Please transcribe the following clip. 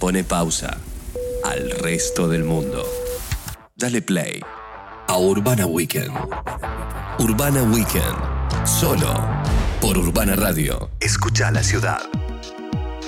Pone pausa al resto del mundo. Dale play a Urbana Weekend. Urbana Weekend, solo por Urbana Radio. Escucha la ciudad.